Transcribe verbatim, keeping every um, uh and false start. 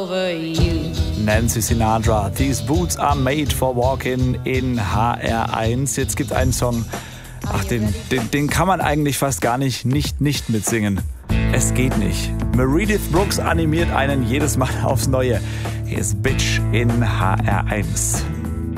over you. Nancy Sinatra, These Boots Are Made for Walking in H R eins. Jetzt gibt einen Song, ach, den, den, den kann man eigentlich fast gar nicht nicht, nicht mitsingen. Es geht nicht. Meredith Brooks animiert einen jedes Mal aufs Neue. Hier ist Bitch in H R eins.